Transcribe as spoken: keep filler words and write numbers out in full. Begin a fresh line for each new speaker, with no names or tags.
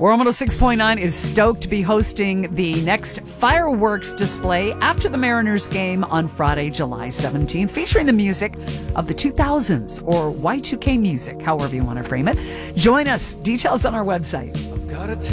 War one oh six point nine is stoked to be hosting the next fireworks display after the Mariners game on Friday, July seventeenth, featuring the music of the two thousands or Y two K music, however you want to frame it. Join us. Details on our website.